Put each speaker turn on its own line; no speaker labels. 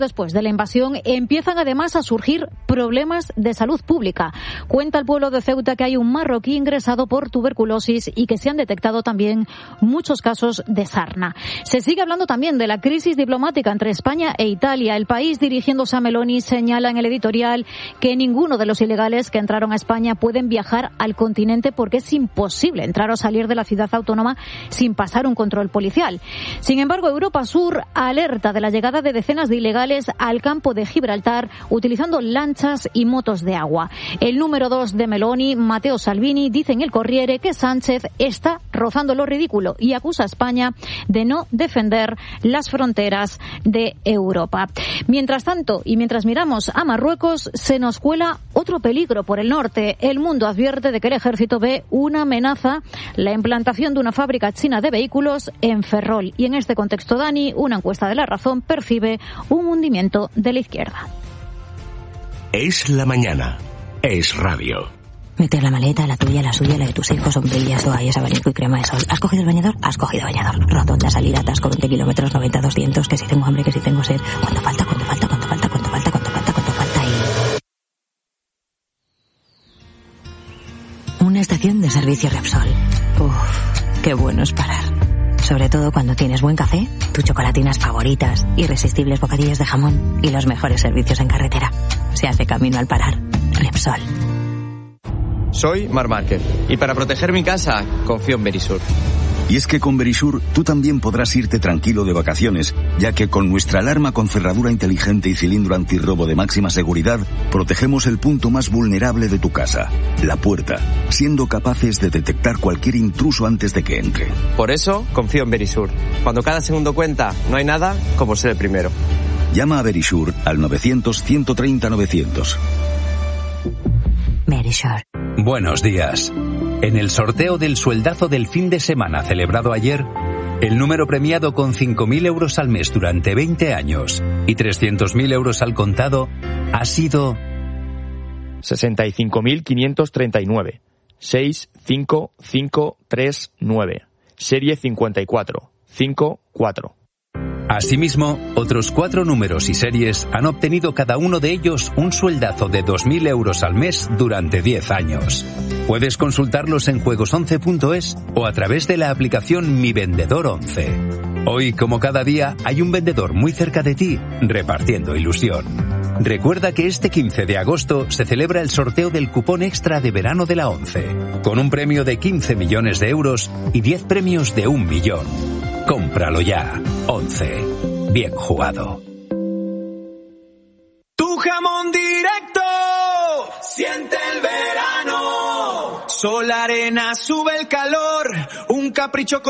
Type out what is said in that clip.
Después de la invasión empiezan además a surgir problemas de salud pública. Cuenta el pueblo de Ceuta que hay un marroquí ingresado por tuberculosis y que se han detectado también muchos casos de sarna. Se sigue hablando también de la crisis diplomática entre España e Italia. El País, dirigiéndose a Meloni, señala en el editorial que ninguno de los ilegales que entraron a España pueden viajar al continente porque es imposible entrar o salir de la ciudad autónoma sin pasar un control policial. Sin embargo, Europa Sur alerta de la llegada de decenas de ilegales al campo de Gibraltar utilizando lanchas y motos de agua. El número 2 de Meloni, Matteo Salvini, dice en el Corriere que Sánchez está rozando lo ridículo y acusa a España de no defender las fronteras de Europa. Mientras tanto, y mientras miramos a Marruecos, se nos cuela otro peligro por el norte. El Mundo advierte de que el ejército ve una amenaza, la implantación de una fábrica china de vehículos en Ferrol. Y en este contexto, Dani, una encuesta de La Razón percibe un hundimiento de la izquierda.
Es la mañana. Es radio.
Meter la maleta, la tuya, la suya, la de tus hijos, sombrillas, toallas, abanico y crema de sol. ¿Has cogido el bañador? Has cogido bañador. Rotonda, salida, atasco, 20 kilómetros, 90, 200, que si tengo hambre, que si tengo sed. ¿Cuánto falta? ¿Cuánto falta? ¿Cuánto falta? ¿Cuánto falta? ¿Cuánto falta? ¿Cuánto falta? Y... una estación de servicio Repsol. Uf, qué bueno es parar. Sobre todo cuando tienes buen café, tus chocolatinas favoritas, irresistibles bocadillos de jamón y los mejores servicios en carretera. Se hace camino al parar. Repsol.
Soy Marc Márquez y para proteger mi casa confío en Verisur.
Y es que con Verisur tú también podrás irte tranquilo de vacaciones, ya que con nuestra alarma con cerradura inteligente y cilindro antirrobo de máxima seguridad, protegemos el punto más vulnerable de tu casa, la puerta, siendo capaces de detectar cualquier intruso antes de que entre.
Por eso confío en Verisur. Cuando cada segundo cuenta, no hay nada como ser el primero.
Llama a Verisur al 900-130-900.
Verisur.
Buenos días. En el sorteo del sueldazo del fin de semana celebrado ayer, el número premiado con 5.000 euros al mes durante 20 años y 300.000 euros al contado ha sido
65.539. 65539. Serie 54.
Asimismo, otros 4 números y series han obtenido cada uno de ellos un sueldazo de 2.000 euros al mes durante 10 años. Puedes consultarlos en juegos11.es o a través de la aplicación Mi Vendedor 11. Hoy, como cada día, hay un vendedor muy cerca de ti, repartiendo ilusión. Recuerda que este 15 de agosto se celebra el sorteo del cupón extra de verano de la 11, con un premio de 15 millones de euros y 10 premios de 1 millón. Cómpralo ya. 11. Bien jugado.
Tu jamón directo. Siente el verano. Sol, arena, sube el calor. Un capricho con